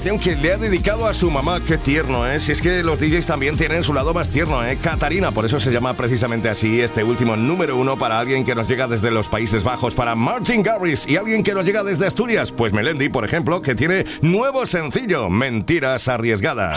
canción que le ha dedicado a su mamá. Qué tierno, ¿eh? Si es que los DJs también tienen su lado más tierno, ¿eh? Catarina, por eso se llama precisamente así este último número 1 para alguien que nos llega desde los Países Bajos, para Martin Garrix, y alguien que nos llega desde Asturias, pues Melendi, por ejemplo, que tiene nuevo sencillo, Mentiras Arriesgadas.